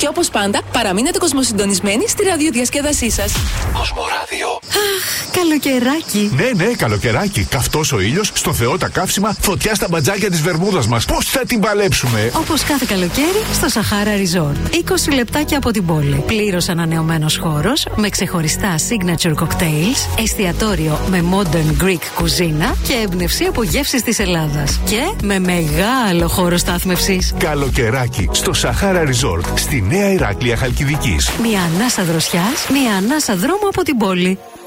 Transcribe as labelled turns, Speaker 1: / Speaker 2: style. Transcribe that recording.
Speaker 1: Και όπως πάντα, παραμείνετε κοσμοσυντονισμένοι στη ραδιοδιασκέδασή σας.
Speaker 2: Κοσμοράδιο.
Speaker 3: Αχ, καλοκαιράκι.
Speaker 4: Ναι, καλοκαιράκι. Καυτός ο ήλιος, στο Θεό τα καύσιμα, φωτιά στα μπατζάκια της Βερμούδας μας. Πώς θα την παλέψουμε?
Speaker 3: Όπως κάθε καλοκαίρι στο Sahara Resort. 20 λεπτάκια από την πόλη. Πλήρως ανανεωμένος χώρος με ξεχωριστά signature cocktails, εστιατόριο με modern Greek κουζίνα και έμπνευση από γεύσεις της Ελλάδας. Και με μεγάλο χώρο στάθμευσης.
Speaker 4: Καλοκαιράκι στο Sahara Resort, στη Νέα Ηράκλεια Χαλκιδικής.
Speaker 3: Μια ανάσα δροσιάς, μια ανάσα δρόμου από την πόλη.